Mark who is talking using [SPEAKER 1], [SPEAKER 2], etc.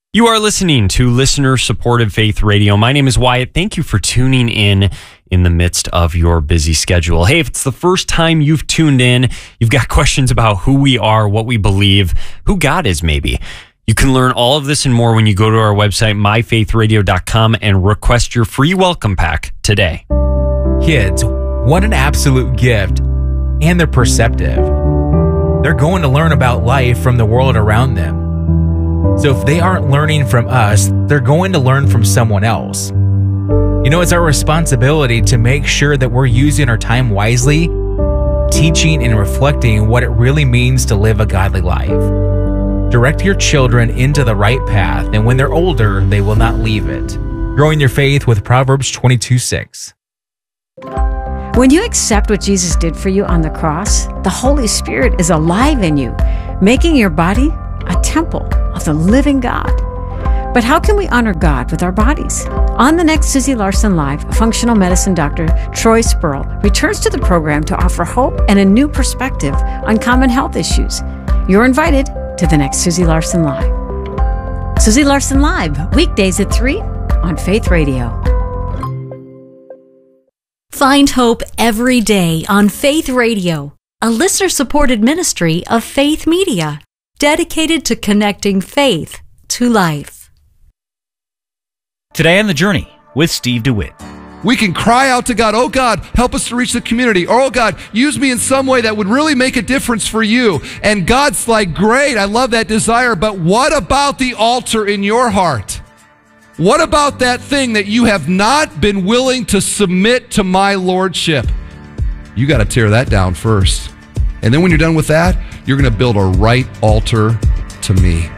[SPEAKER 1] You are listening to Listener-Supported Faith Radio. My name is Wyatt. Thank you for tuning in the midst of your busy schedule. Hey, if it's the first time you've tuned in, you've got questions about who we are, what we believe, who God is maybe. You can learn all of this and more when you go to our website, myfaithradio.com, and request your free welcome pack today.
[SPEAKER 2] Kids, what an absolute gift. And they're perceptive. They're going to learn about life from the world around them. So if they aren't learning from us, they're going to learn from someone else. You know, it's our responsibility to make sure that we're using our time wisely, teaching and reflecting what it really means to live a godly life. Direct your children into the right path, and when they're older, they will not leave it. Growing your faith with Proverbs 22:6.
[SPEAKER 3] When you accept what Jesus did for you on the cross, the Holy Spirit is alive in you, making your body a temple of the living God. But how can we honor God with our bodies? On the next Susie Larson Live, functional medicine doctor Troy Spurl returns to the program to offer hope and a new perspective on common health issues. You're invited to the next Susie Larson Live. Susie Larson Live, weekdays at 3 on Faith Radio.
[SPEAKER 4] Find hope every day on Faith Radio, a listener-supported ministry of Faith Media, dedicated to connecting faith to life.
[SPEAKER 5] Today on The Journey with Steve DeWitt.
[SPEAKER 6] We can cry out to God, oh God, help us to reach the community. Or, oh God, use me in some way that would really make a difference for you. And God's like, great, I love that desire, but what about the altar in your heart? What about that thing that you have not been willing to submit to my lordship? You got to tear that down first. And then when you're done with that, you're going to build a right altar to me.